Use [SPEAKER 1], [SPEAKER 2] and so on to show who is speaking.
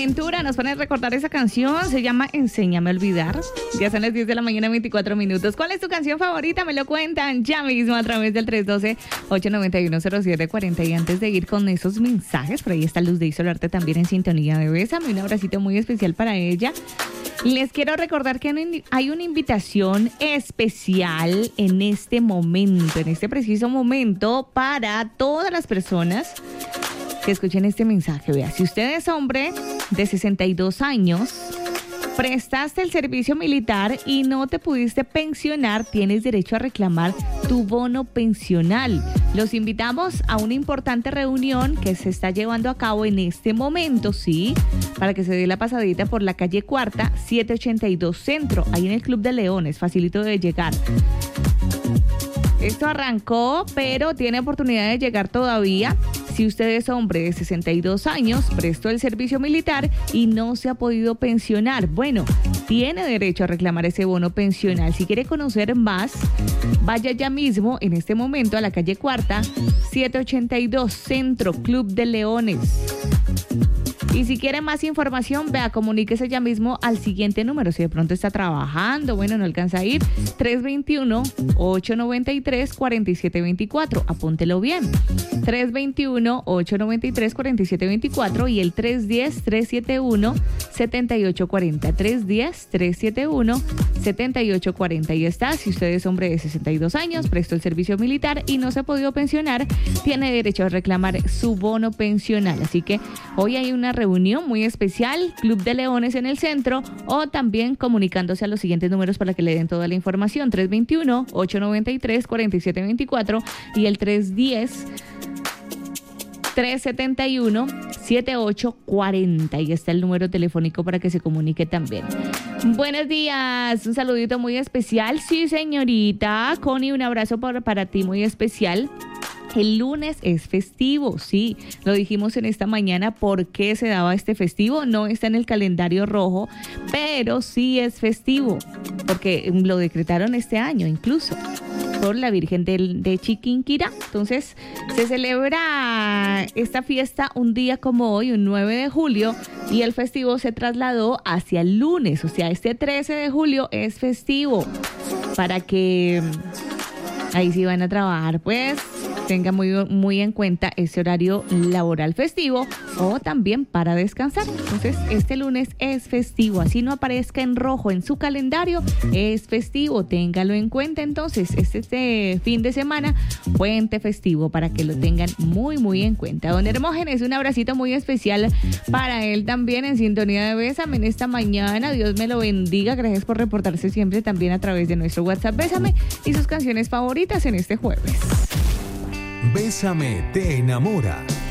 [SPEAKER 1] Buenaventura nos pone a recordar esa canción, se llama Enséñame a olvidar. Ya son las 10 de la mañana, 24 minutos. ¿Cuál es tu canción favorita? Me lo cuentan ya mismo a través del 312-891-0740. Y antes de ir con esos mensajes, por ahí está Luz de Isolarte también en sintonía de Bésame. Un abracito muy especial para ella. Les quiero recordar que hay una invitación especial en este momento, en este preciso momento, para todas las personas que escuchen este mensaje. Vea, si usted es hombre de 62 años, prestaste el servicio militar y no te pudiste pensionar, tienes derecho a reclamar tu bono pensional. Los invitamos a una importante reunión que se está llevando a cabo en este momento, sí, para que se dé la pasadita por la calle Cuarta, 782 Centro, ahí en el Club de Leones, facilito de llegar. Esto arrancó, pero tiene oportunidad de llegar todavía. Si usted es hombre de 62 años, prestó el servicio militar y no se ha podido pensionar, bueno, tiene derecho a reclamar ese bono pensional. Si quiere conocer más, vaya ya mismo, en este momento, a la calle Cuarta, 782 Centro, Club de Leones. Y si quiere más información, vea, comuníquese ya mismo al siguiente número. Si de pronto está trabajando, bueno, no alcanza a ir, 321-893-4724. Apúntelo bien. 321-893-4724 y el 310-371-7840. 310-371-7840. Ahí está. Si usted es hombre de 62 años, prestó el servicio militar y no se ha podido pensionar, tiene derecho a reclamar su bono pensional. Así que hoy hay una reunión muy especial, Club de Leones en el centro, o también comunicándose a los siguientes números para que le den toda la información: 321-893-4724 y el 310-371-7840. Ahí está el número telefónico para que se comunique también. Buenos días, un saludito muy especial. Sí, señorita Connie, un abrazo para ti muy especial. El lunes es festivo, sí, lo dijimos en esta mañana. ¿Por qué se daba este festivo? No está en el calendario rojo, pero sí es festivo, porque lo decretaron este año incluso por la Virgen de Chiquinquirá. Entonces, se celebra esta fiesta un día como hoy, un 9 de julio, y el festivo se trasladó hacia el lunes, o sea, este 13 de julio es festivo, para que ahí sí van a trabajar, pues tenga muy en cuenta ese horario laboral festivo o también para descansar. Entonces, este lunes es festivo, así no aparezca en rojo en su calendario, es festivo, téngalo en cuenta. Entonces, este fin de semana, puente festivo, para que lo tengan muy en cuenta. Don Hermógenes, un abracito muy especial para él también en sintonía de Bésame en esta mañana. Dios me lo bendiga, gracias por reportarse siempre también a través de nuestro WhatsApp Bésame y sus canciones favoritas en este jueves.
[SPEAKER 2] Bésame te enamora.